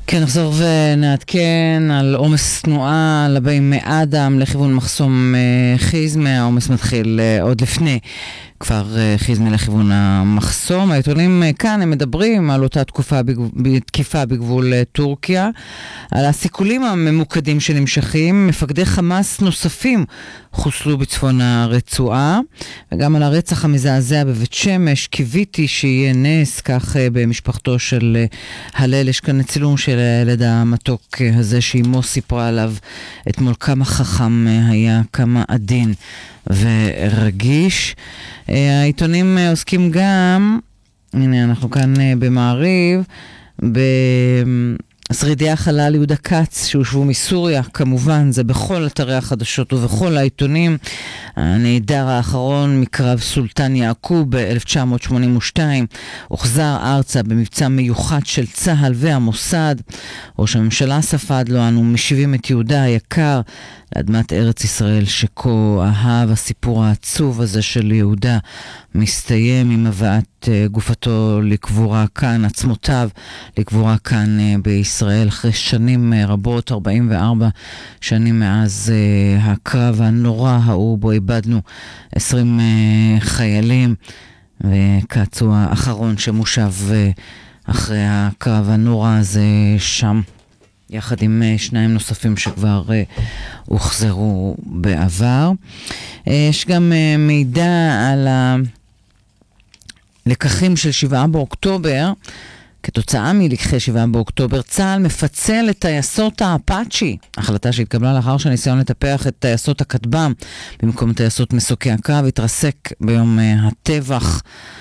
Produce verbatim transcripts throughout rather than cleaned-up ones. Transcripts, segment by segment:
כן, נחזור ונעדכן על עומס תנועה לבאים מאדם לכיוון מחסום חיזמה. העומס מתחיל עוד לפני כבר חיזמה לכיוון המחסום. העיתונים כאן הם מדברים על אותה תקופה בתקיפה בגבול טורקיה, על הסיכולים הממוקדים שנמשכים. מפקדי חמאס נוספים חוסלו בצפון הרצועה, וגם על הרצח המזעזע בבית שמש. קיוויתי שיהיה נס, כך במשפחתו של הלל. יש כאן צילום של הילד המתוק הזה שאימו סיפרה עליו אתמול, כמה חכם היה, כמה עדין ורגיש. העיתונים עוסקים גם, הנה אנחנו כאן במעריב, בשרידי החלל יהודה כץ שהושבו מסוריה. כמובן זה בכל אתרי החדשות ובכל העיתונים. הנעדר האחרון מקרב סולטן יעקוב ב-אלף תשע מאות שמונים ושתיים הוחזר ארצה במבצע מיוחד של צה"ל והמוסד. ראש הממשלה ספד לו, אנו משיבים את יהודה היקר לאדמת ארץ ישראל שכה אהב. הסיפור העצוב הזה של יהודה מסתיים עם הבאת גופתו לקבורה כאן, עצמותיו לקבורה כאן בישראל, אחרי שנים רבות, ארבעים וארבע שנים מאז הקרב הנורא ההוא בו איבדנו עשרים חיילים, וכץ הוא האחרון שמושב אחרי הקרב הנורא הזה שם, יחד עם שניים נוספים שכבר הוחזרו בעבר. יש גם מידע על הלקחים של שבעה באוקטובר. כתוצאה מלקחי שבעה באוקטובר, צה"ל מפצל את טייסות האפאצ'י, החלטה שהתקבלה לאחר שהניסיון לטפח את טייסות הכטב"ם במקום טייסות מסוקי הקרב התרסק ביום הטבח.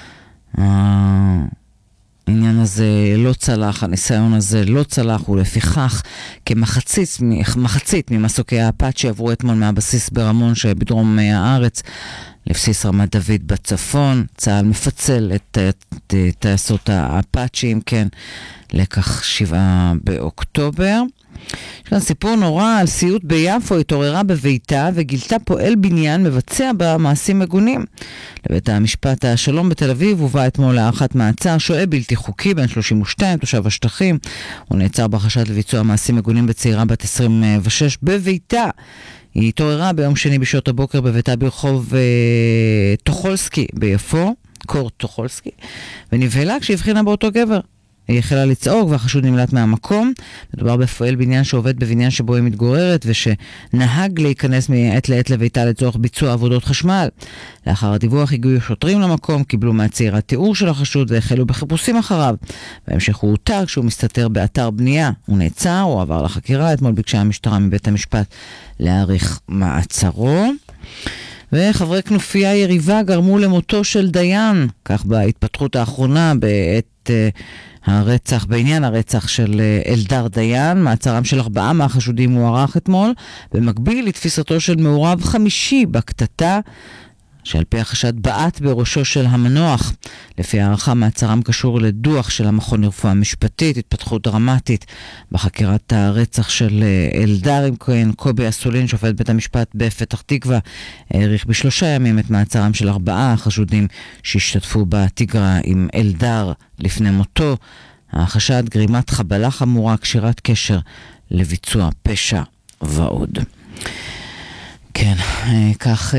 העניין הזה לא צלח, הניסיון הזה לא צלח, ולפיכך כמחצית מחצית ממסוקי האפאצ'י עברו אתמול מהבסיס ברמון שבדרום הארץ לבסיס רמת דוד בצפון. צה"ל מפצל את טייסות האפאצ'ים, כן, לקח שבעה באוקטובר. יש כאן סיפור נורא על סיוט ביפו. התעוררה בביתה וגילתה פועל בניין מבצע במעשים מגונים. לבית המשפט השלום בתל אביב הובא אתמול להארכת מעצר שוהה בלתי חוקי בן שלושים ושתיים, תושב השטחים. הוא נעצר בחשד לביצוע מעשים מגונים בצעירה בת עשרים ושש בביתה. היא התעוררה ביום שני בשעות הבוקר בביתה ברחוב אה, טוחולסקי ביפו, קור טוחולסקי, ונבהלה כשהבחינה באותו גבר. היא החלה לצעוק והחשוד נמלט מהמקום. מדובר בפועל בניין שעובד בבניין שבו היא מתגוררת ושנהג להיכנס מעת לעת לביתה לצורך ביצוע עבודות חשמל. לאחר הדיווח הגיעו שוטרים למקום, קיבלו מהצעירה תיאור של החשוד והחלו בחיפושים אחריו. בהמשך הוא הותר כשהוא מסתתר באתר בנייה. הוא נעצר, הוא עבר לחקירה. אתמול ביקשה המשטרה מבית המשפט להאריך מעצרו. וחברי כנופיה יריבה גרמו למותו של דיין, כך בהתפתחות האחרונה בעת הרצח, בעניין הרצח של אלדר דיין. מעצרם של ארבעה מהחשודים מוארך אתמול, במקביל לתפיסתו של מעורב חמישי בקטטה, שעל פי החשד בעט בראשו של המנוח. לפי הערכה, מעצרם קשור לדוח של המכון לרפואה משפטית. התפתחות דרמטית בחקירת הרצח של אלדר. עם כהן קובי אסולין, שופט בית המשפט בפתח תקווה, העריך בשלושה ימים את מעצרם של ארבעה החשודים שהשתתפו בתגרה עם אלדר לפני מותו. החשד גרימת חבלה חמורה, קשירת קשר לביצוע פשע ועוד. כן, כך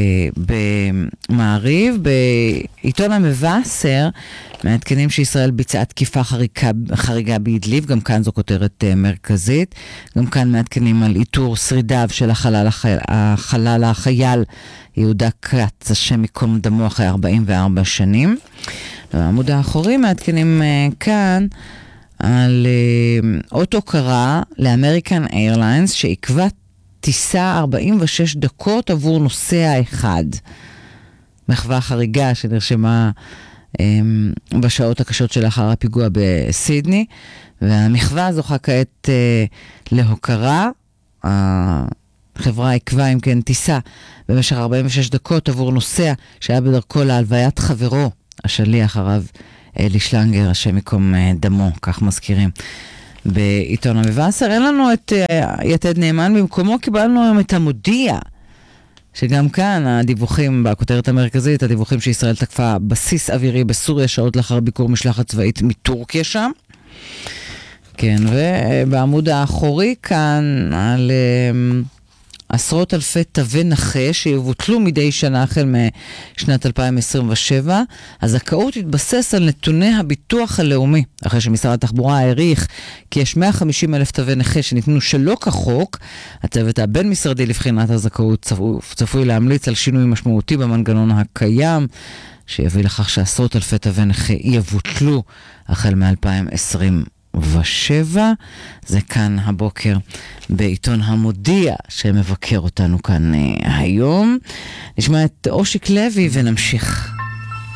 במעריב. בעיתון המבשר מעדכנים שישראל ביצעה תקיפה חריגה, חריגה באדליב. גם כאן זו כותרת מרכזית. גם כאן מעדכנים על איתור שרידיו של החלל, החלל החייל יהודה כץ, השם ייקום דמו, אחרי ארבעים וארבע שנים. בעמוד האחורי מעדכנים כאן על אוטו קרה לאמריקן איירליינס שעקבה טיסה ארבעים ושש דקות עבור נוסע אחד. מחווה חריגה שנרשמה um, בשעות הקשות שלאחר הפיגוע בסידני, והמחווה זוכה כעת uh, להוקרה. החברה עקבה אם כן טיסה במשך ארבעים ושש דקות עבור נוסע שהיה בדרכו להלוויית חברו, השליח הרב אלי שלנגר, השם ייקום דמו, כך מזכירים בעיתון המבשר. אין לנו את uh, יתד נאמן במקומו, קיבלנו היום את המודיע, שגם כאן הדיווחים בכותרת המרכזית, הדיווחים שישראל תקפה בסיס אווירי בסוריה שעות לאחר ביקור משלחת צבאית מטורקיה שם. כן, ובעמוד האחורי כאן על עשרות אלפי תווי נכה שיבוטלו מדי שנה החל משנת אלפיים עשרים ושבע. הזכאות התבסס על נתוני הביטוח הלאומי, אחרי שמשרד התחבורה העריך כי יש מאה וחמישים אלף תווי נכה שניתנו שלא כחוק. הצוות הבין-משרדי לבחינת הזכאות צפוי, צפוי להמליץ על שינוי משמעותי במנגנון הקיים, שיביא לכך שעשרות אלפי תווי נכה יבוטלו החל מ-אלפיים עשרים ושבע. זה כאן הבוקר בעיתון המודיע שמבקר אותנו כאן היום. נשמע את אושיק לוי ונמשיך.